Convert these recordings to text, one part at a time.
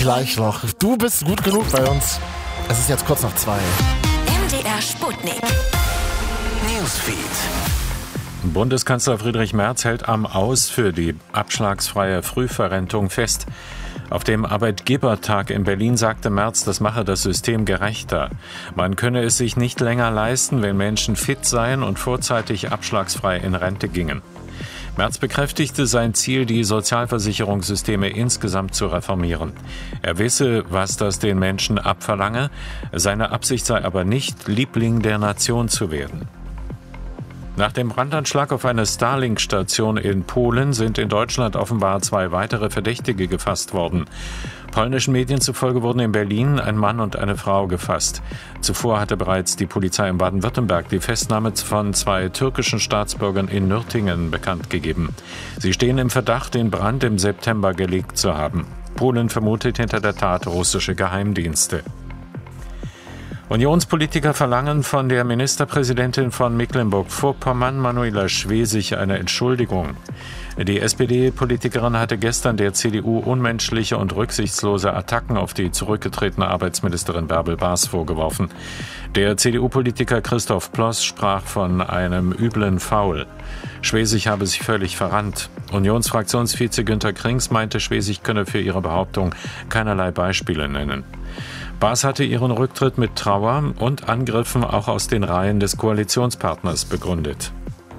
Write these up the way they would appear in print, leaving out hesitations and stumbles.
gleich noch. Du bist gut genug bei uns. Es ist jetzt kurz nach 2. MDR Sputnik. Newsfeed. Bundeskanzler Friedrich Merz hält am Aus für die abschlagsfreie Frühverrentung fest. Auf dem Arbeitgebertag in Berlin sagte Merz, das mache das System gerechter. Man könne es sich nicht länger leisten, wenn Menschen fit seien und vorzeitig abschlagsfrei in Rente gingen. Merz bekräftigte sein Ziel, die Sozialversicherungssysteme insgesamt zu reformieren. Er wisse, was das den Menschen abverlange. Seine Absicht sei aber nicht, Liebling der Nation zu werden. Nach dem Brandanschlag auf eine Starlink-Station in Polen sind in Deutschland offenbar 2 weitere Verdächtige gefasst worden. Polnischen Medien zufolge wurden in Berlin ein Mann und eine Frau gefasst. Zuvor hatte bereits die Polizei in Baden-Württemberg die Festnahme von 2 türkischen Staatsbürgern in Nürtingen bekannt gegeben. Sie stehen im Verdacht, den Brand im September gelegt zu haben. Polen vermutet hinter der Tat russische Geheimdienste. Unionspolitiker verlangen von der Ministerpräsidentin von Mecklenburg-Vorpommern, Manuela Schwesig, eine Entschuldigung. Die SPD-Politikerin hatte gestern der CDU unmenschliche und rücksichtslose Attacken auf die zurückgetretene Arbeitsministerin Bärbel Baas vorgeworfen. Der CDU-Politiker Christoph Ploss sprach von einem üblen Foul. Schwesig habe sich völlig verrannt. Unionsfraktionsvize Günter Krings meinte, Schwesig könne für ihre Behauptung keinerlei Beispiele nennen. Baas hatte ihren Rücktritt mit Trauer und Angriffen auch aus den Reihen des Koalitionspartners begründet.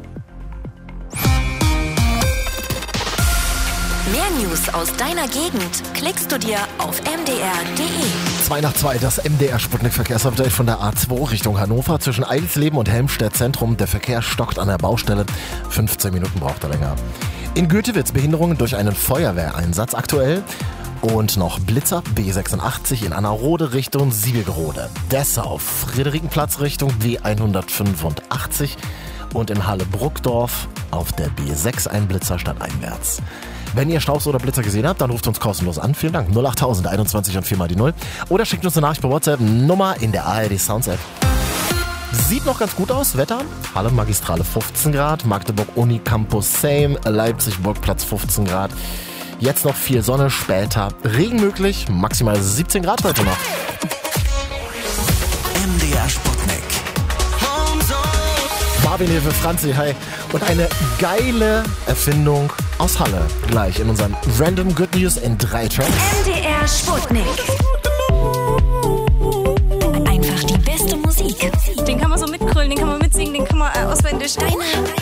Mehr News aus deiner Gegend klickst du dir auf mdr.de. 2 nach 2, das MDR Sputnik Verkehrsupdate von der A2 Richtung Hannover zwischen Eidelsleben und Helmstedt Zentrum. Der Verkehr stockt an der Baustelle. 15 Minuten braucht er länger. In Goethewitz Behinderungen durch einen Feuerwehreinsatz aktuell. Und noch Blitzer, B86 in Annerode Richtung Siegelgerode. Dessau, Friederikenplatz Richtung B185 und in Halle-Bruckdorf auf der B6 ein Blitzer stadteinwärts. Wenn ihr Staus oder Blitzer gesehen habt, dann ruft uns kostenlos an. Vielen Dank. 08000 21 und 4 mal die 0. Oder schickt uns eine Nachricht per WhatsApp. Nummer in der ARD Sounds App. Sieht noch ganz gut aus, Wetter. Halle Magistrale 15 Grad, Magdeburg Uni Campus Same, Leipzig Burgplatz 15 Grad. Jetzt noch viel Sonne, später Regen möglich, maximal 17 Grad heute noch. MDR Sputnik. Marvin hier für Franzi, hi. Und eine geile Erfindung aus Halle. Gleich in unserem Random Good News in 3 Tracks. MDR Sputnik. Einfach die beste Musik. Den kann man so mitgrölen, den kann man mitsingen, den kann man auswendig. Deine